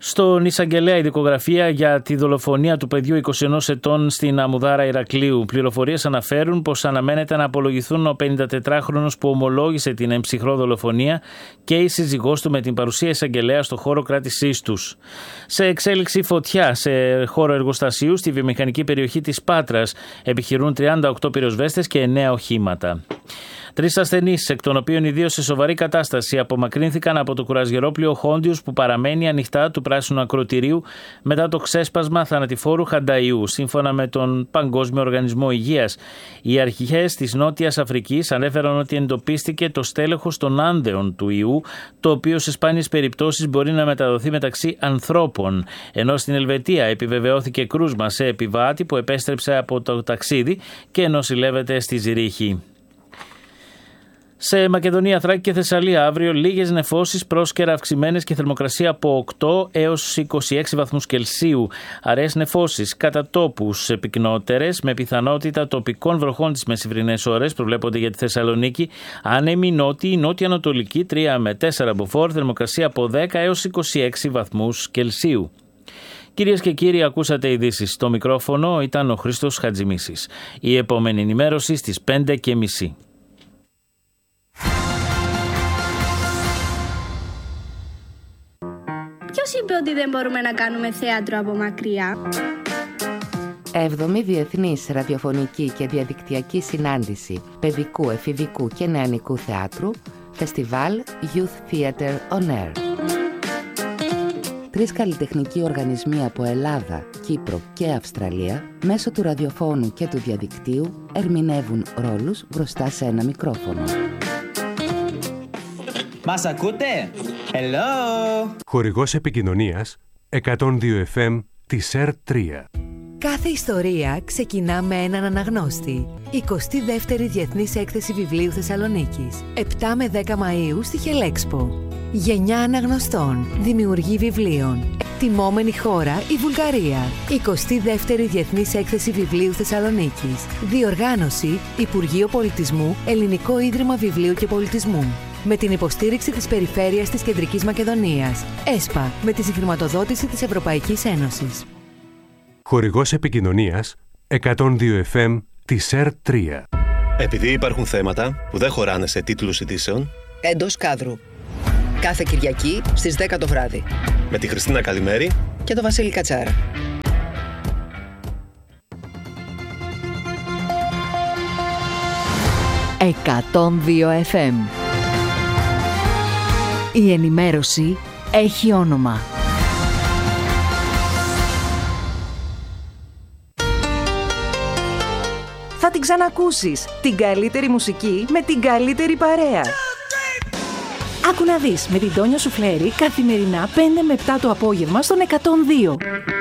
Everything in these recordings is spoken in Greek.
Στον εισαγγελέα η δικογραφία για τη δολοφονία του παιδιού 21 ετών στην Αμμουδάρα Ηρακλείου. Πληροφορίες αναφέρουν πως αναμένεται να απολογηθούν ο 54χρονος που ομολόγησε την εμψυχρό δολοφονία και η σύζυγός του με την παρουσία εισαγγελέα στο χώρο κράτησής τους. Σε εξέλιξη φωτιά σε χώρο εργοστασίου στη βιομηχανική περιοχή της Πάτρας επιχειρούν 38 πυροσβέστες και 9 οχήματα. 3 ασθενείς, εκ των οποίων οι 2 σε σοβαρή κατάσταση, απομακρύνθηκαν από το κουρασγερόπλοιο Χόντιους που παραμένει ανοιχτά του πράσινου ακροτηρίου μετά το ξέσπασμα θανατηφόρου χανταϊού. Σύμφωνα με τον Παγκόσμιο Οργανισμό Υγείας, οι αρχές της Νότιας Αφρικής ανέφεραν ότι εντοπίστηκε το στέλεχος των άνδεων του ιού, το οποίο σε σπάνιες περιπτώσεις μπορεί να μεταδοθεί μεταξύ ανθρώπων. Ενώ στην Ελβετία επιβεβαιώθηκε κρούσμα σε επιβάτη που επέστρεψε από το ταξίδι και νοσηλεύεται στη Ζηρίχη. Σε Μακεδονία, Θράκη και Θεσσαλία αύριο λίγες νεφώσεις, πρόσκαιρα αυξημένες και θερμοκρασία από 8 έως 26 βαθμούς Κελσίου. Αραιές νεφώσεις κατά τόπους πυκνότερες με πιθανότητα τοπικών βροχών τις μεσημβρινές ώρες προβλέπονται για τη Θεσσαλονίκη. Άνεμη νότια-ανατολική 3 με 4 μποφόρ, θερμοκρασία από 10 έως 26 βαθμούς Κελσίου. Κυρίες και κύριοι, ακούσατε ειδήσεις. Στο μικρόφωνο ήταν ο Χρήστος Χατζημίσης. Η επόμενη ενημέρωση στις 5:30. Ποιος είπε ότι δεν μπορούμε να κάνουμε θέατρο από μακριά? 7η Διεθνής Ραδιοφωνική και Διαδικτυακή Συνάντηση Παιδικού, Εφηβικού και Νεανικού Θεάτρου, Φεστιβάλ Youth Theater on Air. 3 καλλιτεχνικοί οργανισμοί από Ελλάδα, Κύπρο και Αυστραλία, μέσω του ραδιοφώνου και του διαδικτύου, ερμηνεύουν ρόλους μπροστά σε ένα μικρόφωνο. Μας ακούτε? Hello! Χορηγός επικοινωνίας 102 FM της ΕΡΤ3. Κάθε ιστορία ξεκινά με έναν αναγνώστη. 22η Διεθνής Έκθεση Βιβλίου Θεσσαλονίκης. 7 με 10 Μαΐου στη Χελέξπο. Γενιά αναγνωστών, δημιουργοί βιβλίων. Τιμόμενη χώρα η Βουλγαρία. 22η Διεθνής Έκθεση Βιβλίου Θεσσαλονίκης. Διοργάνωση Υπουργείο Πολιτισμού, Ελληνικό Ίδρυμα Βιβλίου και Πολιτισμού. Με την υποστήριξη της Περιφέρειας της Κεντρικής Μακεδονίας. ΕΣΠΑ, με τη συγχρηματοδότηση της Ευρωπαϊκής Ένωσης. Χορηγός επικοινωνίας 102 FM της ΕΡΤ3. Επειδή υπάρχουν θέματα που δεν χωράνε σε τίτλους ειδήσεων, εντός κάδρου. Κάθε Κυριακή στις 10 το βράδυ. Με τη Χριστίνα Καλημέρη και το Βασίλη Κατσάρα. «102 FM». Η ενημέρωση έχει όνομα. Θα την ξανακούσεις. Την καλύτερη μουσική με την καλύτερη παρέα. Άκου να δεις με την Τόνια Σουφλέρη καθημερινά 5 με 7 το απόγευμα στον 102.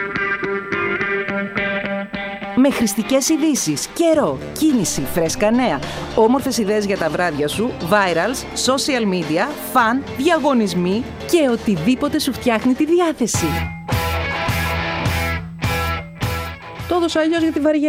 Με χρηστικές ειδήσεις, καιρό, κίνηση, φρέσκα νέα, όμορφες ιδέες για τα βράδια σου, virals, social media, φαν, διαγωνισμοί και οτιδήποτε σου φτιάχνει τη διάθεση. Το έδωσα αλλιώς για τη βαριά.